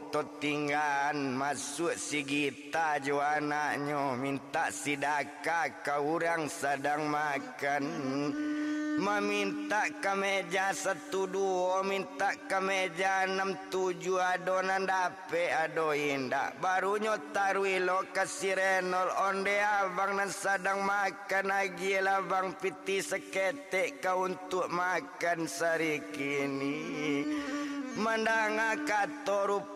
foto tinggalan masuk si Gita jo anaknya minta sidaka ka urang sedang makan. Meminta ke meja 12, minta ke meja 67, adonan dape ado indah. Barunya tarwi lokasi renol onde abang nan sedang makan lagi labang piti seketek kau untuk makan sari kini. Mandang kata